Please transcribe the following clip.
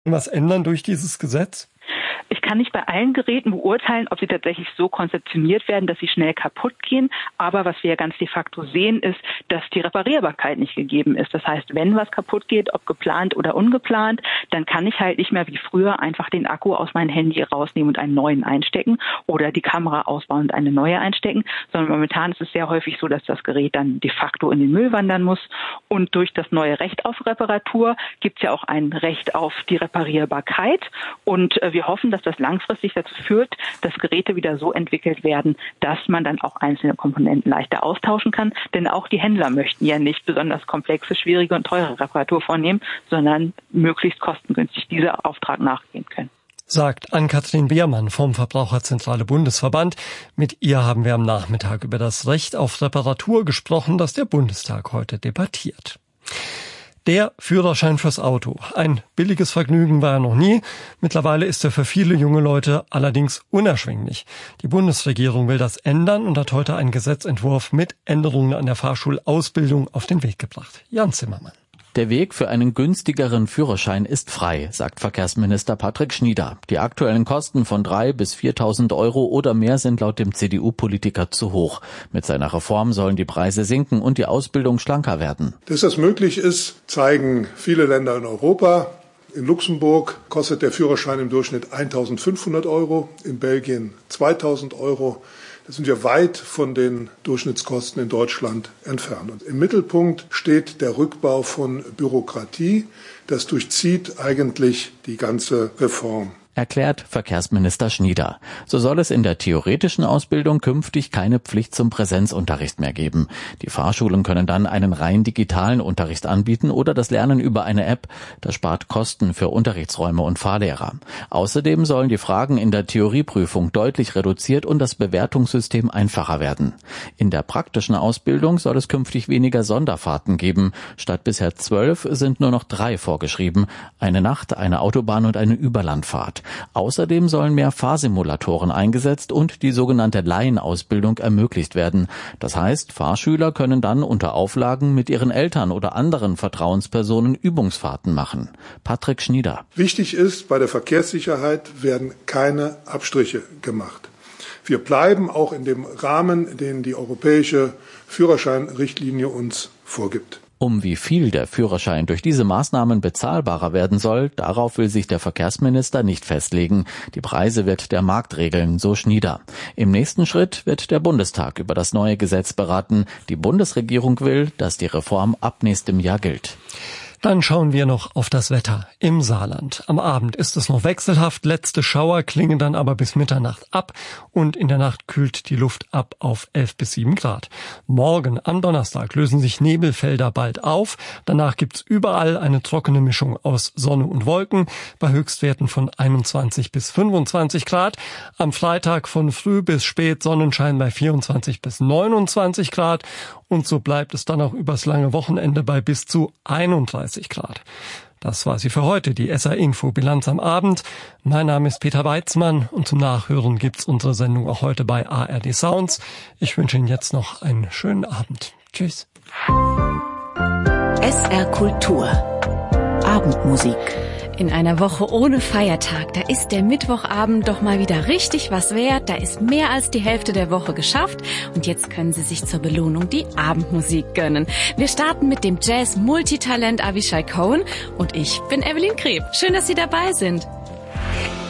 was ändern durch dieses Gesetz? Ich kann nicht bei allen Geräten beurteilen, ob sie tatsächlich so konzeptioniert werden, dass sie schnell kaputt gehen. Aber was wir ja ganz de facto sehen, ist, dass die Reparierbarkeit nicht gegeben ist. Das heißt, wenn was kaputt geht, ob geplant oder ungeplant, dann kann ich halt nicht mehr wie früher einfach den Akku aus meinem Handy rausnehmen und einen neuen einstecken oder die Kamera ausbauen und eine neue einstecken, sondern momentan ist es sehr häufig so, dass das Gerät dann de facto in den Müll wandern muss. Und durch das neue Recht auf Reparatur gibt es ja auch ein Recht auf die Reparierbarkeit. Und wir hoffen, dass das langfristig dazu führt, dass Geräte wieder so entwickelt werden, dass man dann auch einzelne Komponenten leichter austauschen kann. Denn auch die Händler möchten ja nicht besonders komplexe, schwierige und teure Reparatur vornehmen, sondern möglichst kostengünstig diesem Auftrag nachgehen können. Sagt Ann-Kathrin Beermann vom Verbraucherzentrale Bundesverband. Mit ihr haben wir am Nachmittag über das Recht auf Reparatur gesprochen, das der Bundestag heute debattiert. Der Führerschein fürs Auto. Ein billiges Vergnügen war er noch nie. Mittlerweile ist er für viele junge Leute allerdings unerschwinglich. Die Bundesregierung will das ändern und hat heute einen Gesetzentwurf mit Änderungen an der Fahrschulausbildung auf den Weg gebracht. Jan Zimmermann. Der Weg für einen günstigeren Führerschein ist frei, sagt Verkehrsminister Patrick Schnieder. Die aktuellen Kosten von 3.000 bis 4.000 Euro oder mehr sind laut dem CDU-Politiker zu hoch. Mit seiner Reform sollen die Preise sinken und die Ausbildung schlanker werden. Dass das möglich ist, zeigen viele Länder in Europa. In Luxemburg kostet der Führerschein im Durchschnitt 1.500 Euro, in Belgien 2.000 Euro. Da sind wir weit von den Durchschnittskosten in Deutschland entfernt. Und im Mittelpunkt steht der Rückbau von Bürokratie. Das durchzieht eigentlich die ganze Reform. Erklärt Verkehrsminister Schnieder. So soll es in der theoretischen Ausbildung künftig keine Pflicht zum Präsenzunterricht mehr geben. Die Fahrschulen können dann einen rein digitalen Unterricht anbieten oder das Lernen über eine App. Das spart Kosten für Unterrichtsräume und Fahrlehrer. Außerdem sollen die Fragen in der Theorieprüfung deutlich reduziert und das Bewertungssystem einfacher werden. In der praktischen Ausbildung soll es künftig weniger Sonderfahrten geben. Statt bisher 12 sind nur noch 3 vorgeschrieben. Eine Nacht, eine Autobahn und eine Überlandfahrt. Außerdem sollen mehr Fahrsimulatoren eingesetzt und die sogenannte Laienausbildung ermöglicht werden. Das heißt, Fahrschüler können dann unter Auflagen mit ihren Eltern oder anderen Vertrauenspersonen Übungsfahrten machen. Patrick Schnieder. Wichtig ist, bei der Verkehrssicherheit werden keine Abstriche gemacht. Wir bleiben auch in dem Rahmen, den die europäische Führerscheinrichtlinie uns vorgibt. Um wie viel der Führerschein durch diese Maßnahmen bezahlbarer werden soll, darauf will sich der Verkehrsminister nicht festlegen. Die Preise wird der Markt regeln, so Schnieder. Im nächsten Schritt wird der Bundestag über das neue Gesetz beraten. Die Bundesregierung will, dass die Reform ab nächstem Jahr gilt. Dann schauen wir noch auf das Wetter im Saarland. Am Abend ist es noch wechselhaft, letzte Schauer klingen dann aber bis Mitternacht ab und in der Nacht kühlt die Luft ab auf 11 bis 7 Grad. Morgen am Donnerstag lösen sich Nebelfelder bald auf. Danach gibt's überall eine trockene Mischung aus Sonne und Wolken bei Höchstwerten von 21 bis 25 Grad. Am Freitag von früh bis spät Sonnenschein bei 24 bis 29 Grad. Und so bleibt es dann auch übers lange Wochenende bei bis zu 31 Grad. Das war sie für heute, die SR-Info-Bilanz am Abend. Mein Name ist Peter Weitzmann und zum Nachhören gibt's unsere Sendung auch heute bei ARD Sounds. Ich wünsche Ihnen jetzt noch einen schönen Abend. Tschüss. SR Kultur. Abendmusik. In einer Woche ohne Feiertag, da ist der Mittwochabend doch mal wieder richtig was wert. Da ist mehr als die Hälfte der Woche geschafft und jetzt können Sie sich zur Belohnung die Abendmusik gönnen. Wir starten mit dem Jazz-Multitalent Avishai Cohen und ich bin Evelyn Kreb. Schön, dass Sie dabei sind.